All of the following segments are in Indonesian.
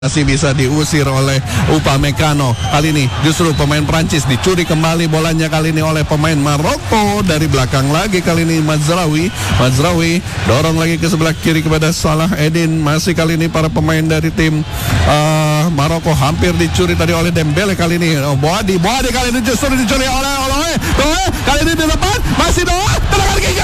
masih bisa diusir oleh Upamecano. Kali ini justru pemain Prancis dicuri kembali bolanya kali ini oleh pemain Maroko. Dari belakang lagi kali ini Mazraoui dorong lagi ke sebelah kiri kepada Salah Eddin. Masih kali ini para pemain dari tim Maroko hampir dicuri tadi oleh Dembele. Kali ini Boadi kali ini justru dicuri oleh Doe. Kali ini di depan masih Doe, tendangan gigi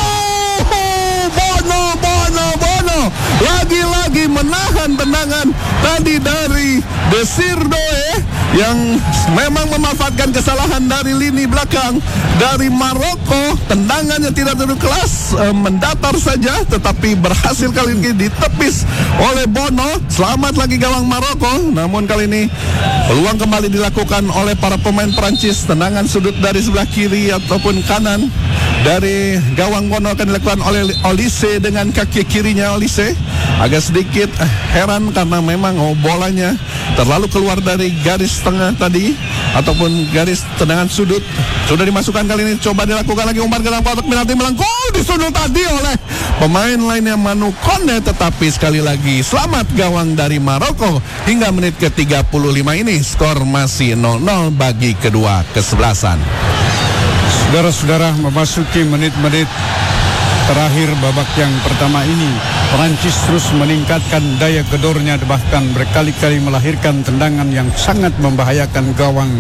Bono lagi-lagi menahan tendangan tadi dari Desir Doe yang memang memanfaatkan kesalahan dari lini belakang dari Maroko. Tendangannya tidak terlalu kelas, mendatar saja, tetapi berhasil kali ini ditepis oleh Bono. Selamat lagi gawang Maroko. Namun kali ini peluang kembali dilakukan oleh para pemain Prancis. Tendangan sudut dari sebelah kiri ataupun kanan dari gawang Bono akan dilakukan oleh Olise dengan kaki kirinya. Olise agak sedikit heran karena memang bolanya terlalu keluar dari garis tengah tadi ataupun garis tendangan sudut. Sudah dimasukkan kali ini, coba dilakukan lagi umpan ke dalam kotak penalti, melengkung disundul tadi oleh pemain lainnya Manu Konde, tetapi sekali lagi selamat gawang dari Maroko. Hingga menit ke-35 ini skor masih 0-0 bagi kedua kesebelasan. Saudara-saudara, memasuki menit-menit terakhir babak yang pertama ini, Prancis terus meningkatkan daya gedornya, bahkan berkali-kali melahirkan tendangan yang sangat membahayakan gawang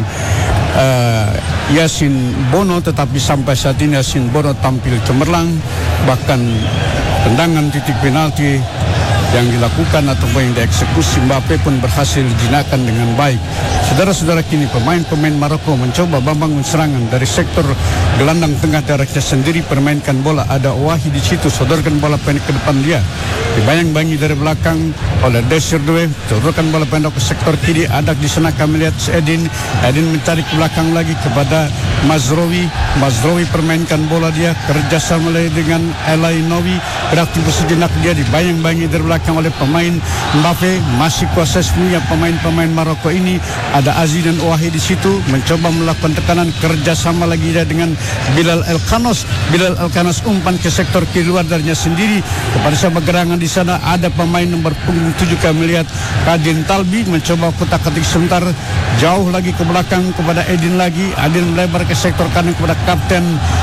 Yasin Bono. Tetapi sampai saat ini Yasin Bono tampil cemerlang, bahkan tendangan titik penalti yang dilakukan ataupun yang dieksekusi Mbappe pun berhasil dijinakan dengan baik. Saudara-saudara, kini pemain-pemain Maroko mencoba membangun serangan dari sektor gelandang tengah daerahnya sendiri, permainkan bola. Ada Ouahi di situ, sodorkan bola pendek ke depan dia, dibayang-bayangi dari belakang oleh Desir Doe, sodorkan bola pendek ke sektor kiri. Ada di sana kami lihat Edin mencari ke belakang lagi kepada Mazraoui permainkan bola dia, kerjasama dengan Elainowi, beraktif sejenak dia, dibayang-bayangi dari belakang oleh pemain Mbappe. Masih kuasa sepenuhnya pemain-pemain Maroko ini. Ada Aziz dan Ouahi di situ mencoba melakukan tekanan, kerjasama lagi dia dengan Bilal Elkhanos umpan ke sektor kiri luar darinya sendiri kepada sama gerangan di sana. Ada pemain nomor punggung 7 kami lihat Kadin Talbi mencoba kotak-katik sebentar, jauh lagi ke belakang kepada Edin lagi. Edin melebar ke sektor kanan kepada kapten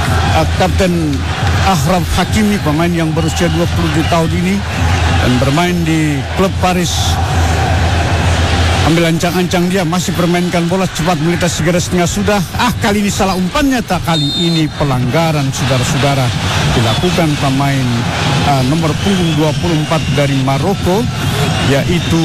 Achraf Hakimi, pemain yang berusia 27 tahun ini dan bermain di klub Paris. Ambil ancang-ancang dia, masih permainkan bola cepat, melintas 3,5 sudah. Kali ini salah umpannya, tak kali ini pelanggaran, saudara-saudara, dilakukan pemain nomor punggung 24 dari Maroko, yaitu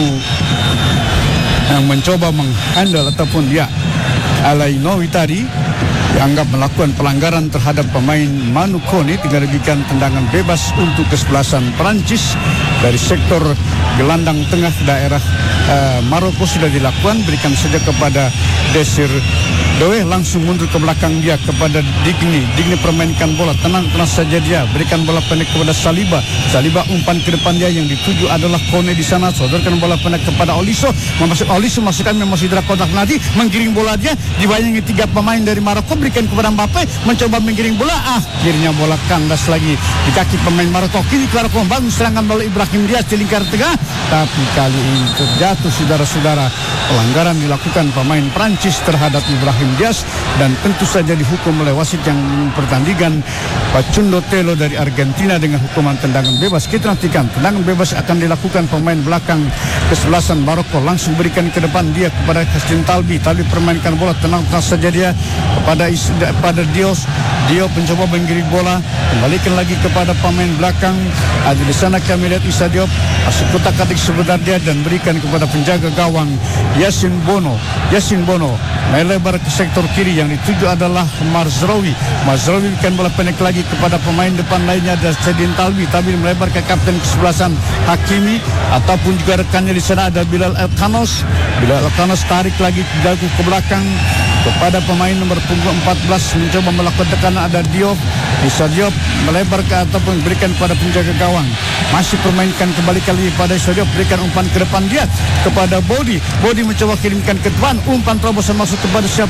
yang mencoba menghandle ataupun Elainowi tadi dianggap melakukan pelanggaran terhadap pemain Manu Konde. Tinggal diberikan tendangan bebas untuk kesebelasan Prancis dari sektor gelandang tengah daerah Maroko sudah dilakukan. Berikan saja kepada Desir Doe, langsung mundur ke belakang dia kepada Digni permainkan bola, tenang saja dia, berikan bola pendek kepada Saliba umpan ke depan dia, yang dituju adalah Kone di sana, sodorkan bola pendek kepada Oliso, masukkan memasuki dalam kotak penalti, menggiring bola dia, dibayangi 3 pemain dari Maroko, berikan kepada Mbappe, mencoba menggiring bola, akhirnya bola kandas lagi di kaki pemain Maroko. Kini Maroko membangun serangan melalui Ibrahim Diaz di lingkar tengah, tapi kali ini terjatuh, saudara-saudara. Pelanggaran dilakukan pemain Prancis terhadap Ibrahim Diaz dan tentu saja dihukum oleh wasit yang pertandingan, Facundo Telo dari Argentina, dengan hukuman tendangan bebas. Kita nantikan tendangan bebas akan dilakukan pemain belakang kesebelasan Maroko, langsung berikan ke depan dia kepada Kadin Talbi permainkan bola, tenang saja dia kepada Diop mencoba menggiring bola, kembalikan lagi kepada pemain belakang. Ada di sana kami lihat Issa Diop masuk kotak-katik sebentar dia dan berikan kepada penjaga gawang Yasin Bono melebar ke sektor kiri, yang dituju adalah Mazraoui berikan bola pendek lagi kepada pemain depan lainnya, ada Kadin Talbi melebar ke kapten kesebelasan Hakimi, ataupun juga rekannya di sana ada Bilal Elkhanos tarik lagi dagu ke belakang kepada pemain nomor punggung 14, mencoba melakukan tekanan. Ada Issa Diop melebar ke ataupun berikan kepada penjaga gawang, masih permainkan kembali kali pada Issa Diop, berikan umpan ke depan dia kepada Bodi mencoba kirimkan ke depan, umpan terobosan masuk kepada siapa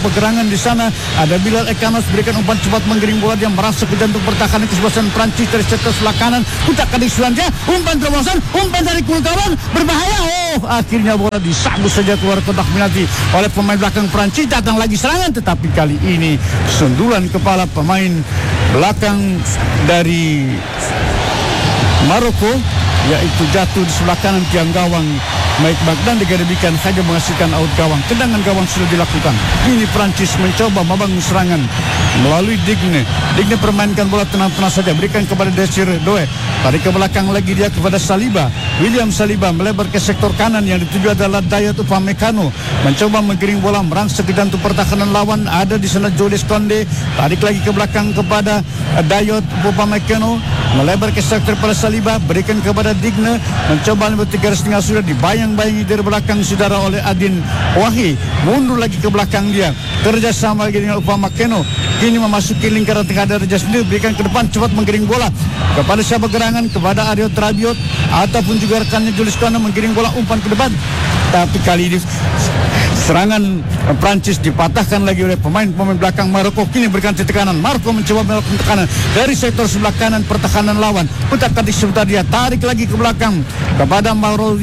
gerangan di sana. Ada Bilal Ekanos berikan umpan cepat menggiring bola, dia merasa ke jantung pertahanan kesebelasan Prancis dari sektor sebelah kanan. Putar ke Selandia, umpan terobosan, umpan dari kulit gawang berbahaya. Akhirnya bola disambut saja keluar kotak penalti oleh pemain belakang Prancis. Datang lagi serangan, tetapi kali ini sundulan kepala pemain belakang dari Maroko, yaitu jatuh di sebelah kanan tiang gawang Mike Bagdan, digadabikan hanya menghasilkan out gawang. Tendangan gawang sudah dilakukan. Ini Prancis mencoba membangun serangan melalui Digne. Digne permainkan bola tenang-tenang saja, berikan kepada Desire Doe, tarik ke belakang lagi dia kepada Saliba. William Saliba melebar ke sektor kanan, yang dituju adalah Dayot Upamecano, mencoba menggiring bola merangsek ke jantung pertahanan lawan. Ada di sana Jules Konde, tarik lagi ke belakang kepada Dayot Upamecano, melebar ke sektor pada Saliba, berikan kepada Digne, mencoba lebih 3,5 sudah dibayang-bayangi dari belakang saudara oleh Adin Wahi, mundur lagi ke belakang dia, kerjasama lagi dengan Upamecano, kini memasuki lingkaran tengah dari sendiri, berikan ke depan, cepat menggiring bola kepada siapa gerangan, kepada Aryo Rabiot ataupun juga rekannya Jules Konde, menggiring bola umpan ke depan, tapi kali ini serangan Prancis dipatahkan lagi oleh pemain-pemain belakang Maroko. Kini berganti tekanan, Maroko mencoba melakukan tekanan dari sektor sebelah kanan pertahanan lawan. Putar ke sebentar, dia tarik lagi ke belakang kepada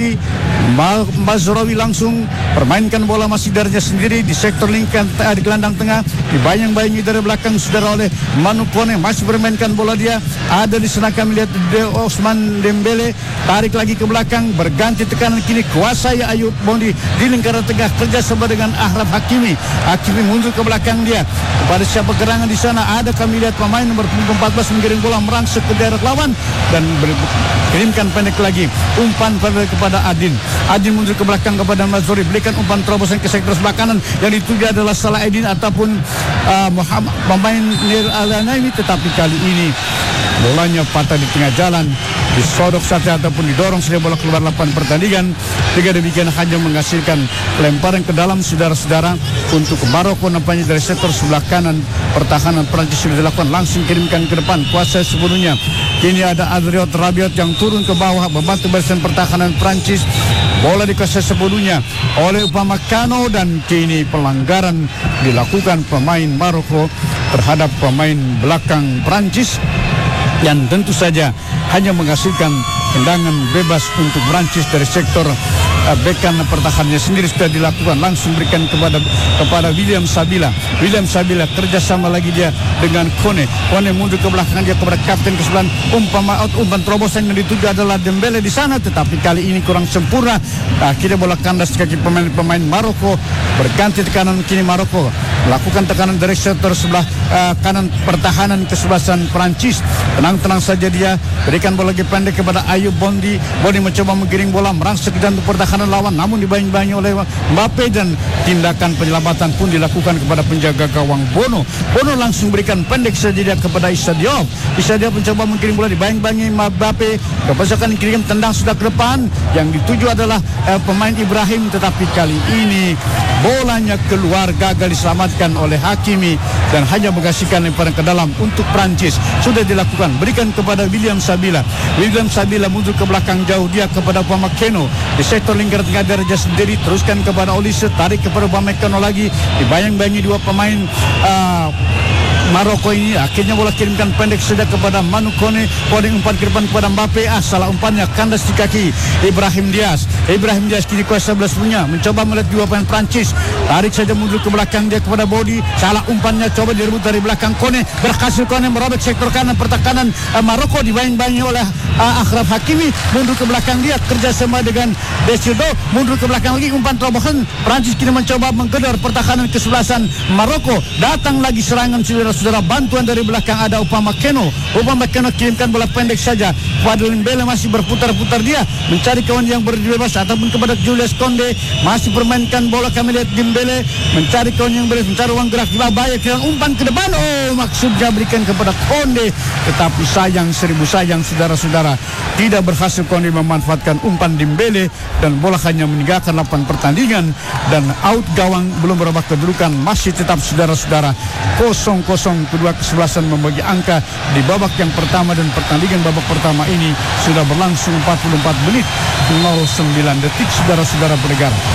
Mazraoui langsung permainkan bola masih darinya sendiri di sektor lingkaran di gelandang tengah, dibayang-bayangi dari belakang saudara oleh Manu Kone, masih bermainkan bola dia. Ada di sana kami lihat Ousmane Dembele, tarik lagi ke belakang, berganti tekanan, kini kuasai Ayoub Bondi di lingkaran tengah, kerjasama dengan Achraf Hakimi. Hakimi mundur ke belakang dia kepada siapa gerangan di sana. Ada kami lihat pemain nomor 14 menggiring bola merangsek ke daerah lawan dan kirimkan pendek lagi umpan kepada Adin. Adin mundur ke belakang kepada Mazraoui, berikan umpan terobosan ke sektor sebelah kanan, yang dituju adalah Salah Eddin ataupun Muhammad pemain Nir Al-Anaimi, tetapi kali ini bolanya patah di tengah jalan, disodok saja ataupun didorong saja bola keluar lapangan pertandingan. Jika demikian hanya menghasilkan lemparan ke dalam saudara-saudara untuk Maroko. Nampaknya dari sektor sebelah kanan pertahanan Prancis sudah dilakukan, langsung kirimkan ke depan, kuasai sepenuhnya. Kini ada Aryo Rabiot yang turun ke bawah membantu barisan pertahanan Prancis. Bola dikuasai sepenuhnya oleh Upamecano, dan kini pelanggaran dilakukan pemain Maroko terhadap pemain belakang Prancis, yang tentu saja hanya menghasilkan tendangan bebas untuk Prancis dari sektor bekan pertahanannya sendiri sudah dilakukan. Langsung berikan kepada William Sabila. William Sabila kerjasama lagi dia dengan Kone. Kone mundur ke belakang dia kepada kapten ke-9. Umpan terobosan yang dituju adalah Dembele di sana, tetapi kali ini kurang sempurna. Akhirnya bola kandas di kaki pemain Maroko. Berganti tekanan, kini Maroko lakukan tekanan dari sektor sebelah kanan pertahanan kesebelasan Prancis. Tenang-tenang saja dia, berikan bola lagi pendek kepada Ayoub Bondi. Bondi mencoba menggiring bola merangsek ke jantung pertahanan lawan, namun dibayang-bayangi oleh Mbappe, dan tindakan penyelamatan pun dilakukan kepada penjaga gawang Bono. Bono langsung berikan pendek saja dia kepada Issa Diop. Issa Diop mencoba menggiring bola, dibayang-bayangi Mbappe, kepasakan kirim tendang sudah ke depan, yang dituju adalah pemain Ibrahim, tetapi kali ini bolanya keluar, gagal diselamatkan oleh Hakimi dan hanya menghasilkan lemparan ke dalam untuk Prancis. Sudah dilakukan, berikan kepada William Sabila. William Sabila mundur ke belakang jauh dia kepada Upamecano di sektor lingkaran tengah daraja sendiri, teruskan kepada Olise, tarik kepada Upamecano lagi, dibayang-bayangi dua pemain Maroko ini. Akhirnya bola kirimkan pendek saja kepada Manu Kone. Kone umpan ke depan kepada Mbappe. Salah umpannya, kandas di kaki Ibrahim Diaz. Ibrahim Diaz kini kuasa sebelah punya, mencoba melihat dua pemain Prancis, tarik saja mundur ke belakang dia kepada Bodi. Salah umpannya, coba direbut dari belakang Kone. Berhasil Kone merobek sektor kanan pertahanan Maroko, dibayang-bayangi oleh Achraf Hakimi. Mundur ke belakang dia, kerjasama dengan Desirdo. Mundur ke belakang lagi, umpan terobosan. Prancis kini mencoba menggedor pertahanan kesebelasan Maroko. Datang lagi serangan saudara, bantuan dari belakang ada Upamecano. Upamecano kirimkan bola pendek saja kepada Dembele, masih berputar-putar dia mencari kawan yang bebas ataupun kepada Jules Konde, masih permainkan bola. Kami lihat Dembele mencari kawan yang bebas, mencari ruang gerak di bawah, kirim umpan ke depan. Maksudnya berikan kepada Konde, tetapi sayang, seribu sayang saudara-saudara, tidak berhasil Konde memanfaatkan umpan Dembele dan bola hanya meninggalkan lapangan pertandingan dan out gawang. Belum berubah kedudukan, masih tetap saudara-saudara 0-0. Kedua kesebelasan membagi angka di babak yang pertama, dan pertandingan babak pertama ini sudah berlangsung 44 menit 09 detik saudara-saudara pendengar.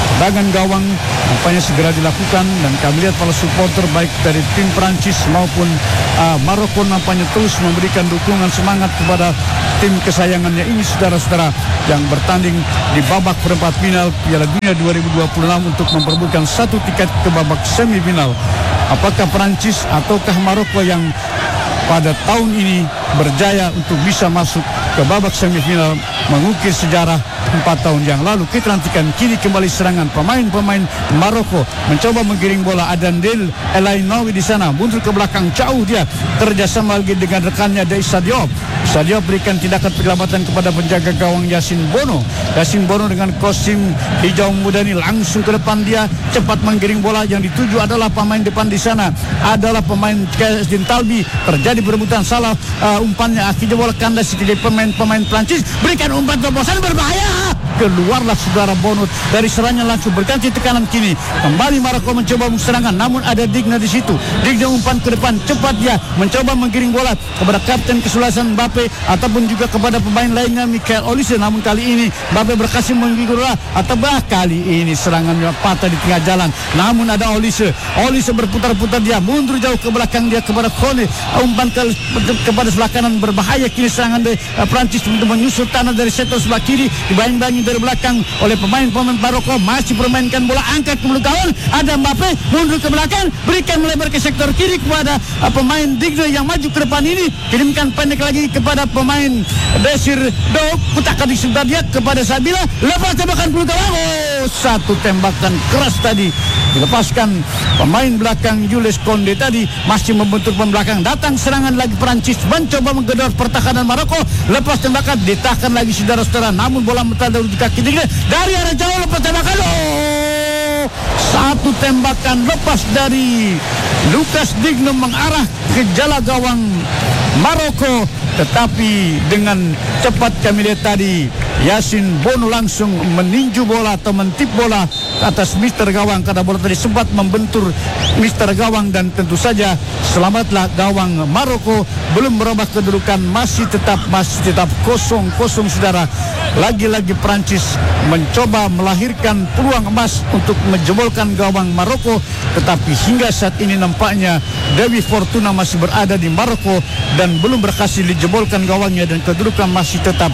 tendangan gawang nampaknya segera dilakukan, dan kami lihat para supporter baik dari tim Prancis maupun Maroko nampaknya terus memberikan dukungan semangat kepada tim kesayangannya ini, saudara-saudara, yang bertanding di babak perempat final Piala Dunia 2026 untuk memperebutkan satu tiket ke babak semifinal. Apakah Prancis ataukah Maroko yang pada tahun ini berjaya untuk bisa masuk ke babak semifinal, mengukir sejarah 4 tahun yang lalu? Kita nantikan. Kini kembali serangan pemain-pemain Maroko mencoba menggiring bola. Adandil Elainawi di sana mundur ke belakang jauh, dia kerjasama lagi dengan rekannya Issa Diop. Issa Diop berikan tindakan penyelamatan kepada penjaga gawang Yasin Bono. Yasin Bono dengan kosim hijau muda ini langsung ke depan, dia cepat menggiring bola. Yang dituju adalah pemain depan di sana adalah pemain Kasdin Talbi. Terjadi berebutan, salah umpannya, akhirnya bola kandas di pemain Prancis, berikan umpan terobosan berbahaya. Keluarlah saudara Bono dari serangan, langsung berganti tekanan kini. Kembali Maroko mencoba serangan, namun ada Digna di situ. Digna umpan ke depan, cepat dia mencoba menggiring bola kepada kapten kesebelasan Mbappe ataupun juga kepada pemain lainnya Michael Olise. Namun kali ini Mbappe berhasil menggiring bola, atau kali ini serangannya patah di tengah jalan. Namun ada Olise berputar-putar, dia mundur jauh ke belakang, dia kepada Kone, umpan kepada sebelah kanan berbahaya. Kini serangan dari Prancis untuk menyusul tanah dari sektor sebelah kiri, dibayang-bayangi dari belakang oleh pemain-pemain Maroko. Masih permainkan bola, angkat ke belakang gawang, ada Mbappe mundur ke belakang, berikan melebar ke sektor kiri kepada pemain Digne yang maju ke depan ini, kirimkan pendek lagi kepada pemain Desir Do, putarkan di sebelah dia kepada Sabila, lepas tembakan ke belakang gawang. Satu tembakan keras tadi dilepaskan pemain belakang Jules Koundé tadi, masih membentur pemain belakang. Datang serangan lagi Prancis, mencoba menggedor pertahanan Maroko, lepas tembakan ditahan lagi saudara-saudara, namun bola mental dari kaki Digne dari arah jauh, lepas tembakan. Satu tembakan lepas dari Lucas Digne mengarah ke jala gawang Maroko, tetapi dengan cepat kami lihat tadi Yasin Bono langsung meninju bola atau mentip bola atas Mister Gawang, karena bola tadi sempat membentur Mister Gawang, dan tentu saja selamatlah gawang Maroko. Belum merubah kedudukan, masih tetap 0-0 saudara. Lagi-lagi Prancis mencoba melahirkan peluang emas untuk menjebolkan gawang Maroko, tetapi hingga saat ini nampaknya Dewi Fortuna masih berada di Maroko dan belum berhasil dijebolkan gawangnya, dan kedudukan masih tetap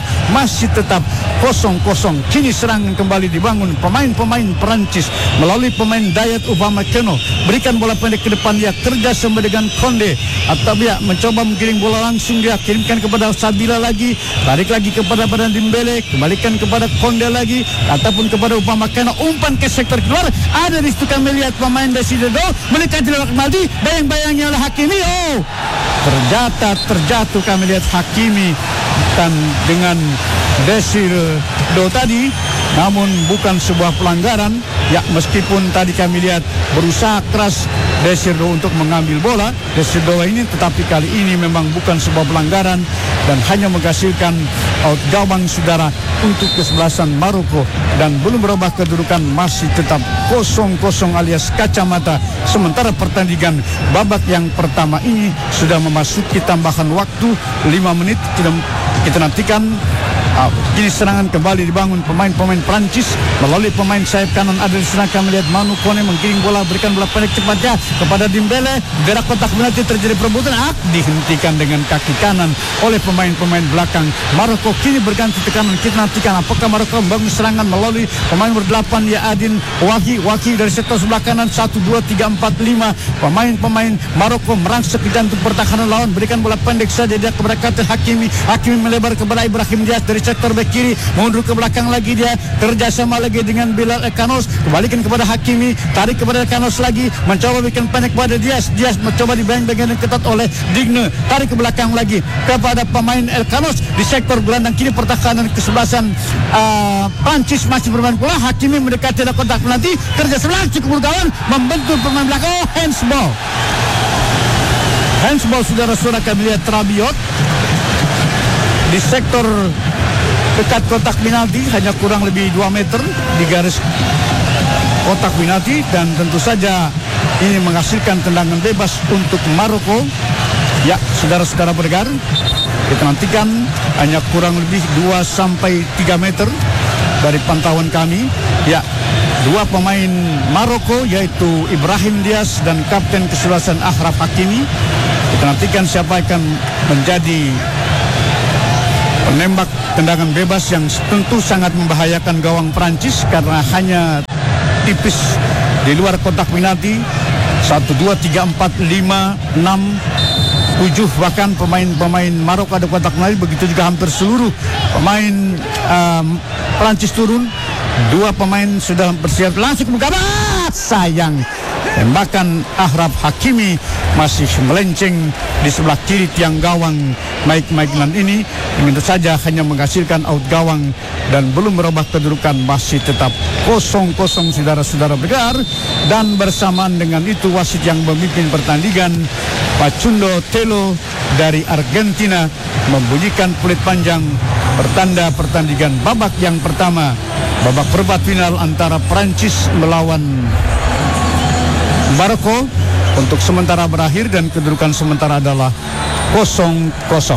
0-0. Kini serangan kembali dibangun pemain-pemain Prancis melalui pemain Dayat Upamecano, berikan bola pendek ke depan, dia kerja sama dengan Koundé, atau dia mencoba menggiring bola langsung, dia kirimkan kepada Sabila lagi, tarik lagi kepada badan Dembele, kembalikan kepada Koundé lagi, ataupun kepada Upamecano, umpan ke sektor keluar. Ada di situ kami lihat pemain Desir Do mendekati lewat Maldi, bayang-bayangnya oleh Hakimi. Terjatuh kami lihat Hakimi dan dengan Desir Do tadi, namun bukan sebuah pelanggaran. Ya, meskipun tadi kami lihat berusaha keras Desir Do untuk mengambil bola Desir Do ini, tetapi kali ini memang bukan sebuah pelanggaran dan hanya menghasilkan out gawang saudara untuk kesebelasan Maroko, dan belum berubah kedudukan, masih tetap 0-0 alias kacamata. Sementara pertandingan babak yang pertama ini sudah memasuki tambahan waktu 5 menit. Kita nantikan. Kini serangan kembali dibangun pemain-pemain Prancis melalui pemain sayap kanan. Ada di sana kami lihat Manu Kone menggiring bola, berikan bola pendek cepatnya kepada Dembele, gerak kotak penalti, terjadi perebutan, dihentikan dengan kaki kanan oleh pemain-pemain belakang Maroko. Kini berganti tekanan, kita nantikan apakah Maroko membangun serangan melalui pemain berdelapan, ya Adin Waki dari sektor sebelah kanan. 1, 2, 3, 4, 5 pemain Maroko merangsek ke jantung pertahanan lawan, berikan bola pendek saja dia kepada kapten Hakimi melebar kepada Ibrahim Diaz dari sektor bek kiri, mundur ke belakang lagi, dia kerjasama lagi dengan Bilal Ekanos, kembalikan kepada Hakimi, tarik kepada Ekanos lagi, mencoba bikin pendek kepada Diaz mencoba dibayang-bayang ketat oleh Digne, tarik ke belakang lagi kepada pemain Ekanos di sektor gelandang kiri. Pertahanan kesebelasan Prancis masih bermain bola. Hakimi mendekati kotak penalti, kerjasama cukup berkawan, membentur pemain belakang. Handsball saudara-saudara, kami lihat Rabiot di sektor dekat kotak penalti, hanya kurang lebih 2 meter di garis kotak penalti, dan tentu saja ini menghasilkan tendangan bebas untuk Maroko. Ya, saudara-saudara pendengar, kita nantikan hanya kurang lebih 2-3 meter dari pantauan kami. Ya, dua pemain Maroko yaitu Ibrahim Diaz dan kapten kesebelasan Achraf Hakimi. Kita nantikan siapa akan menjadi penembak tendangan bebas yang tentu sangat membahayakan gawang Prancis karena hanya tipis di luar kotak penalti. 1, 2, 3, 4, 5, 6, 7 bahkan pemain Maroko ada kotak penalti. Begitu juga hampir seluruh pemain Prancis turun. Dua pemain sudah bersiap langsung menggabak. Sayang, tembakan Achraf Hakimi masih melenceng di sebelah kiri tiang gawang Mike Maignan ini. Tentu saja hanya menghasilkan out gawang dan belum merubah kedudukan, masih tetap 0-0 saudara-saudara pendengar. Dan bersamaan dengan itu wasit yang memimpin pertandingan, Facundo Telo dari Argentina, membunyikan peluit panjang pertanda pertandingan babak yang pertama, babak perempat final antara Prancis melawan Maroko untuk sementara berakhir dan kedudukan sementara adalah 0-0.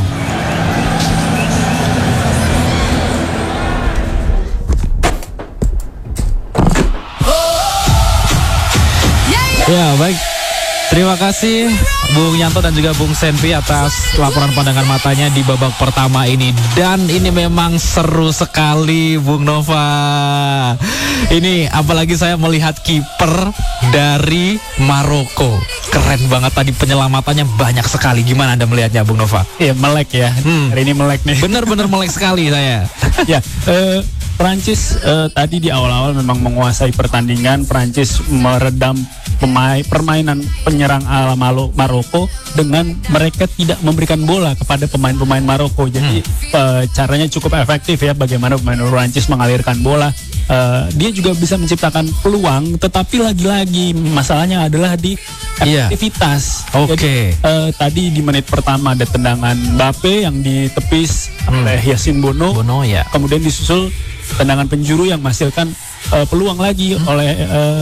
Ya, baik. Terima kasih Bung Yanto dan juga Bung Senpi atas laporan pandangan matanya di babak pertama ini. Dan ini memang seru sekali, Bung Nova. Ini apalagi saya melihat kiper dari Maroko. Keren banget tadi, penyelamatannya banyak sekali. Gimana Anda melihatnya, Bung Nova? Iya, melek ya. Hari ini melek nih. Bener-bener melek sekali saya. Ya, Prancis tadi di awal-awal memang menguasai pertandingan. Prancis meredam permainan penyerang ala Maroko dengan mereka tidak memberikan bola kepada pemain-pemain Maroko. Jadi caranya cukup efektif ya, bagaimana pemain Prancis mengalirkan bola. Dia juga bisa menciptakan peluang, tetapi lagi-lagi masalahnya adalah di efektivitas. Oke. Jadi, tadi di menit pertama ada tendangan Mbappe yang ditepis oleh Yassine Bono, ya. Kemudian disusul tendangan penjuru yang menghasilkan peluang lagi oleh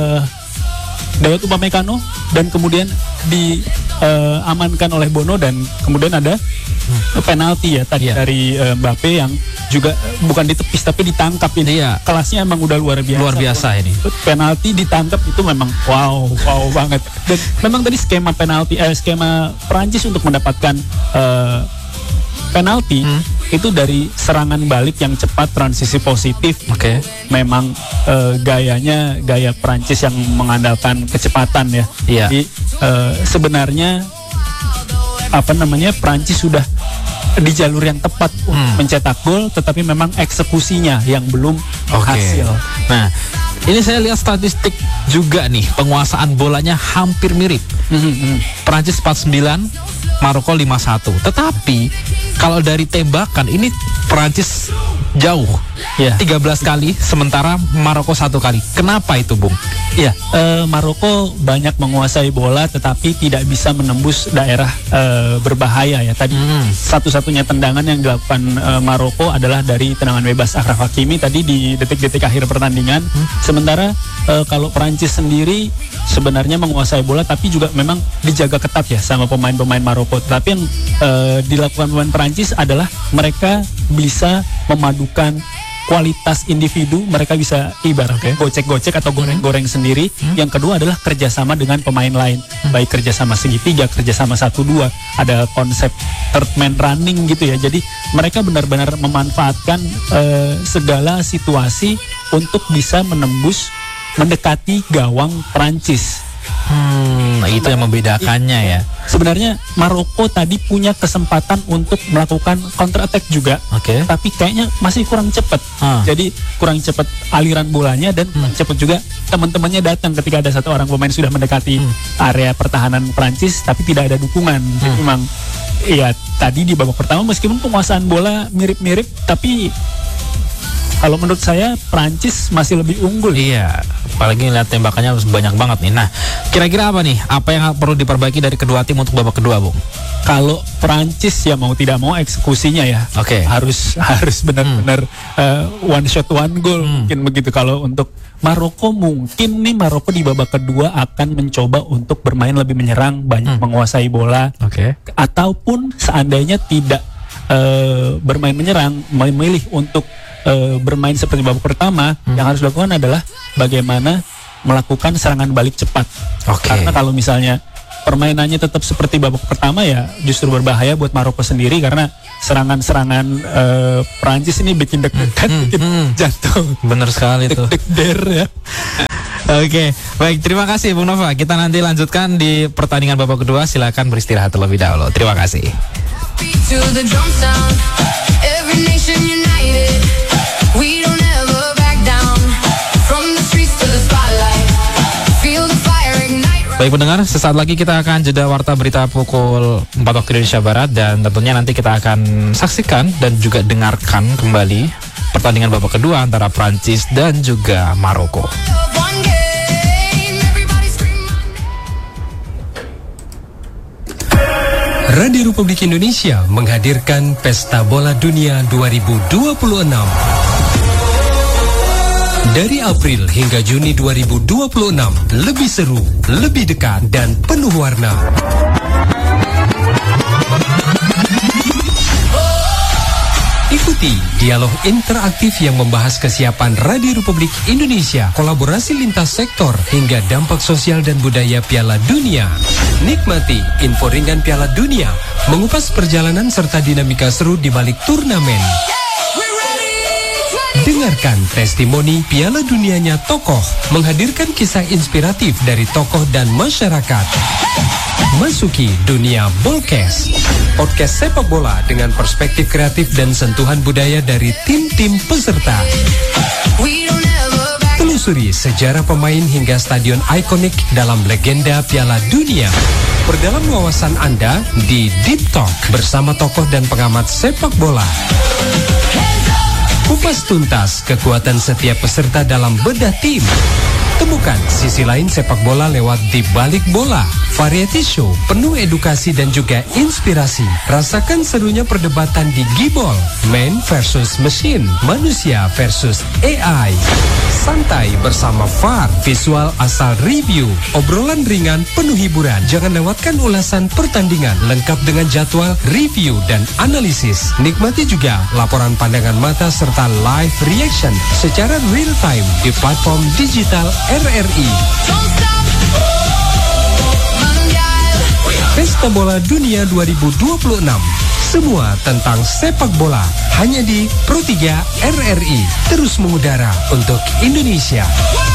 Dayot Upamecano, dan kemudian diamankan oleh Bono, dan kemudian ada penalti ya tadi dari Mbappe yang juga bukan ditepis tapi ditangkap ini. Kelasnya emang udah luar biasa. Luar biasa ini. Penalti ditangkap itu memang wow banget. Dan memang tadi skema Prancis untuk mendapatkan penalti itu dari serangan balik yang cepat, transisi positif. Memang gaya Prancis yang mengandalkan kecepatan ya. Jadi sebenarnya Prancis sudah di jalur yang tepat mencetak gol, tetapi memang eksekusinya yang belum hasil. Nah, ini saya lihat statistik juga nih, penguasaan bolanya hampir mirip. Prancis 49, Maroko 51. Tetapi kalau dari tembakan ini Prancis jauh, 13 kali, sementara Maroko 1 kali. Kenapa itu, Bung? Maroko banyak menguasai bola, tetapi tidak bisa menembus daerah berbahaya ya. Tadi satu-satunya tendangan yang dilakukan Maroko adalah dari tendangan bebas Achraf Hakimi tadi di detik-detik akhir pertandingan. Sementara kalau Prancis sendiri sebenarnya menguasai bola, tapi juga memang dijaga ketat ya sama pemain-pemain Maroko. Tapi yang dilakukan pemain Prancis adalah mereka bisa memadukan kualitas individu, mereka bisa ibarat gocek-gocek atau goreng-goreng sendiri. Yang kedua adalah kerjasama dengan pemain lain, baik kerjasama segitiga, kerjasama 1-2, ada konsep third man running gitu ya. Jadi mereka benar-benar memanfaatkan segala situasi untuk bisa mendekati gawang Prancis. Itu yang membedakannya ya. Sebenarnya Maroko tadi punya kesempatan untuk melakukan counter attack juga, tapi kayaknya masih kurang cepat. Jadi kurang cepat aliran bolanya, dan cepat juga teman-temannya datang ketika ada satu orang pemain sudah mendekati area pertahanan Prancis, tapi tidak ada dukungan. Jadi memang tadi di babak pertama meskipun penguasaan bola mirip-mirip, tapi kalau menurut saya Prancis masih lebih unggul. Apalagi lihat tembakannya banyak banget nih. Nah, kira-kira apa nih? Apa yang perlu diperbaiki dari kedua tim untuk babak kedua, Bung? Kalau Prancis ya mau tidak mau eksekusinya ya harus benar-benar one shot one goal, mungkin begitu. Kalau untuk Maroko mungkin nih Maroko di babak kedua akan mencoba untuk bermain lebih menyerang, banyak menguasai bola, ataupun seandainya tidak bermain menyerang, memilih untuk bermain seperti babak pertama, yang harus dilakukan adalah bagaimana melakukan serangan balik cepat. Karena kalau misalnya permainannya tetap seperti babak pertama, ya justru berbahaya buat Maroko sendiri, karena serangan-serangan Prancis ini bikin deg-degan, bikin jantung. Bener sekali itu. Deg-der ya. Oke, baik, terima kasih Bung Nova. Kita nanti lanjutkan di pertandingan babak kedua. Silakan beristirahat terlebih dahulu. Terima kasih. To the drum sound, every nation united. We don't ever back down. From the streets to the spotlight, feel the fire ignite. Baik pendengar, sesaat lagi kita akan jeda warta berita pukul 4 waktu Indonesia Barat, dan tentunya nanti kita akan saksikan dan juga dengarkan kembali pertandingan babak kedua antara Prancis dan juga Maroko. One game, everybody scream my name. Radio Republik Indonesia menghadirkan Pesta Bola Dunia 2026. Dari April hingga Juni 2026, lebih seru, lebih dekat, dan penuh warna. Ikuti dialog interaktif yang membahas kesiapan Radio Republik Indonesia, kolaborasi lintas sektor, hingga dampak sosial dan budaya Piala Dunia. Nikmati info ringan Piala Dunia, mengupas perjalanan serta dinamika seru di balik turnamen. Dengarkan testimoni Piala Dunianya tokoh, menghadirkan kisah inspiratif dari tokoh dan masyarakat. Masuki dunia Bolkes, podcast sepak bola dengan perspektif kreatif dan sentuhan budaya dari tim-tim peserta. We don't ever back. Telusuri sejarah pemain hingga stadion ikonik dalam legenda Piala Dunia. Perdalam wawasan Anda di Deep Talk bersama tokoh dan pengamat sepak bola. Kupas tuntas kekuatan setiap peserta dalam bedah tim. Temukan sisi lain sepak bola lewat Di Balik Bola, variety show penuh edukasi dan juga inspirasi. Rasakan serunya perdebatan di Gibol, man versus machine, manusia versus AI. Santai bersama VAR, visual asal review, obrolan ringan penuh hiburan. Jangan lewatkan ulasan pertandingan lengkap dengan jadwal, review, dan analisis. Nikmati juga laporan pandangan mata serta live reaction secara real time di platform digital RRI. Don't stop. Mundial. Pesta Bola Dunia 2026. Semua tentang sepak bola hanya di Pro 3 RRI. Terus mengudara untuk Indonesia.